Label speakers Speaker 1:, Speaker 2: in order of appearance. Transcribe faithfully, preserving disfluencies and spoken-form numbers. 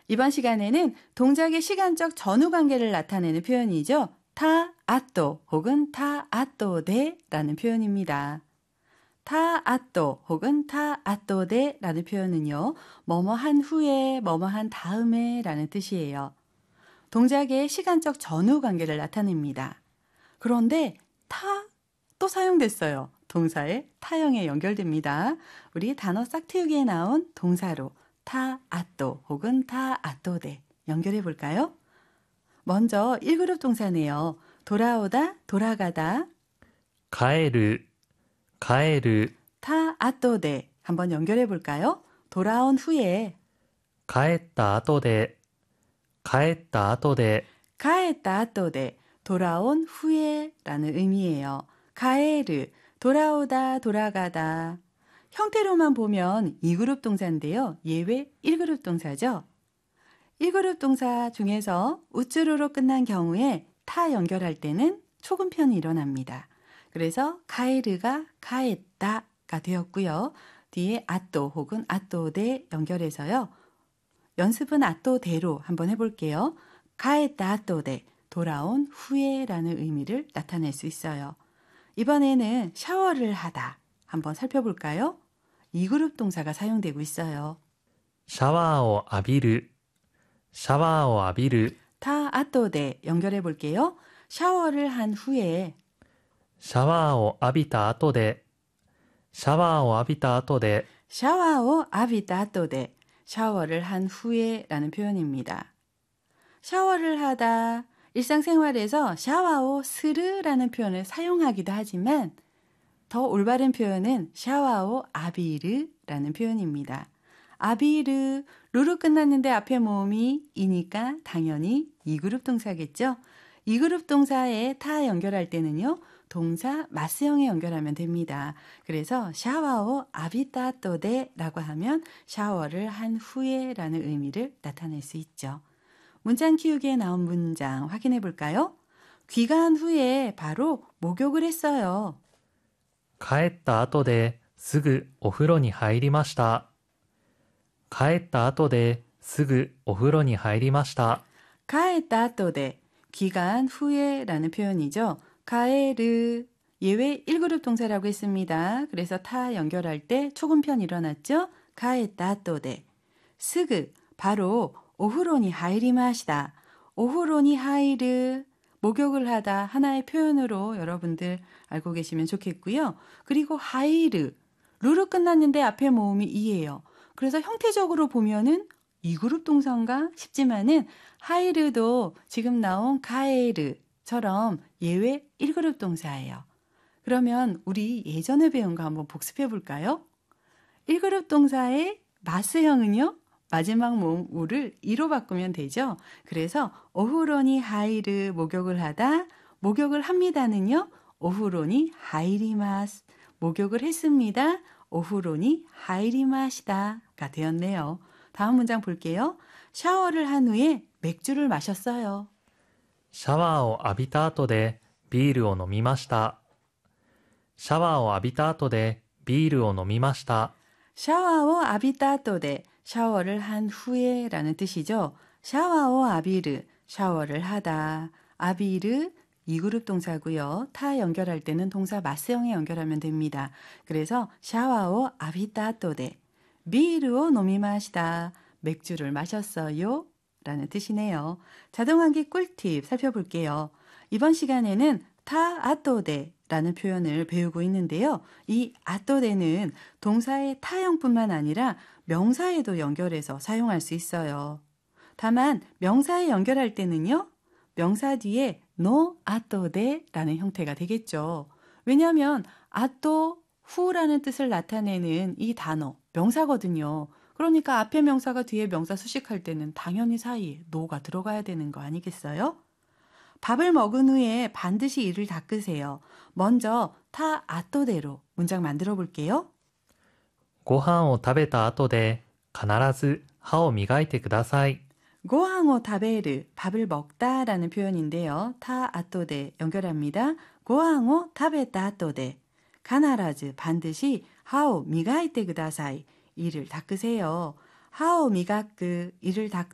Speaker 1: 이번 시간에는 동작의 시간적 전후 관계를 나타내는 표현이죠. 타, 아또 혹은 타, 아또데 라는 표현입니다. 타, 아또 혹은 타, 아또데 라는 표현은요. 뭐뭐 한 후에, 뭐뭐 한 다음에 라는 뜻이에요. 동작의 시간적 전후 관계를 나타냅니다. 그런데 타 또 사용됐어요. 동사의 타형에 연결됩니다. 우리 단어 싹트우기에 나온 동사로 타, 아또 혹은 타, 아또데 연결해 볼까요? 먼저 일 그룹 동사네요. 돌아오다, 돌아가다.
Speaker 2: 帰る、帰る、
Speaker 1: 타, 아또데 한번 연결해 볼까요? 돌아온 후에
Speaker 2: 帰った後で、帰った後で、
Speaker 1: 가에따 아또데 돌아온 후에 라는 의미예요. 가에르 돌아오다, 돌아가다. 형태로만 보면 이 그룹 동사인데요. 예외 일 그룹 동사죠. 일 그룹 동사 중에서 우쭈루로 끝난 경우에 타 연결할 때는 초금편이 일어납니다. 그래서 가에르가 가에따가 되었고요. 뒤에 아또 혹은 아또데 연결해서요. 연습은 아또대로 한번 해볼게요. 가에따 아또데 돌아온 후에라는 의미를 나타낼 수 있어요. 이번에는 샤워를 하다 한번 살펴볼까요? 이 그룹 동사가 사용되고 있어요.
Speaker 2: シャワーを浴びる、シャワーを浴びる、
Speaker 1: 타, 아또데 연결해 볼게요. 샤워를 한 후에
Speaker 2: シャワーを浴びた後で、シャワーを浴びた後で、
Speaker 1: 샤워오 아비다 아또데 샤워를 한 후에 라는 표현입니다. 샤워를 하다 일상생활에서 샤와오 스르라는 표현을 사용하기도 하지만 더 올바른 표현은 샤와오 아비르라는 표현입니다. 아비르, 루로 끝났는데 앞에 모음이 이니까 당연히 이 그룹 동사겠죠. 이 그룹 라에 타 연결할 때는요. 동사 마스형에 연결하면 됩니다. 그래서 샤와오 아비따또데 라고 하면 샤워를 한 후에 라는 의미를 나타낼 수 있죠. 문장 키우기에 나온 문장 확인해 볼까요? 귀가한 후에 바로 목욕을 했어요.
Speaker 2: 帰った後ですぐお風呂に入りました。帰った後ですぐお風呂に入りました。
Speaker 1: 가에따또데 귀가한 후에 라는 표현이죠. 가에르 예외 일 그룹 동사라고 했습니다. 그래서 타 연결할 때 초금편 일어났죠. 가에따또데 스그 바로 오후로니 하이리마시다. 오후로니 하이르 목욕을 하다 하나의 표현으로 여러분들 알고 계시면 좋겠고요. 그리고 하이르 루로 끝났는데 앞에 모음이 이예요. 그래서 형태적으로 보면은 이 그룹 동사인가 싶지만은 하이르도 지금 나온 가에르처럼 예외 일 그룹 동사예요. 그러면 우리 예전에 배운 거 한번 복습해 볼까요? 일 그룹 동사의 마스형은요. 마지막 모음 우를 이로 바꾸면 되죠. 그래서 오후로니 하이르 목욕을 하다 목욕을 합니다는요. 오후로니 하이리마스 목욕을 했습니다. 오후로니 하이리마시다가 되었네요. 다음 문장 볼게요. 샤워를 한 후에 맥주를 마셨어요.
Speaker 2: シャワーを浴びた後でビールを飲みました。シャワーを浴びた後でビールを飲みました。
Speaker 1: 샤와오 아비따또데 샤워를 한 후에 라는 뜻이죠. 샤와오 아비르 샤워를 하다. 아비르 이 그룹 동사고요. 타 연결할 때는 동사 마스형에 연결하면 됩니다. 그래서 샤와오 아비따또데 비르오 노미마시다. 맥주를 마셨어요. 라는 뜻이네요. 자동환기 꿀팁 살펴볼게요. 이번 시간에는 타 아또데 라는 표현을 배우고 있는데요. 이 아또데는 동사의 타형뿐만 아니라 명사에도 연결해서 사용할 수 있어요. 다만 명사에 연결할 때는요. 명사 뒤에 노 아또데 라는 형태가 되겠죠. 왜냐하면 아또 후라는 뜻을 나타내는 이 단어 명사거든요. 그러니까 앞에 명사가 뒤에 명사 수식할 때는 당연히 사이에 노가 들어가야 되는 거 아니겠어요? 밥을 먹은 후에 반드시 이를 닦으세요. 먼저 타 아또대로 문장 만들어 볼게요.
Speaker 2: ご飯を食べた後で必ず歯を磨いてください。
Speaker 1: 고항오 타베르 밥을 먹다 라는 표현인데요. 타 아또데 연결합니다. 고항오 타베타 아또데 가나라즈 반드시 하오 미가이테 그다사이 이를 닦으세요. 하오 미가크 이를 닦다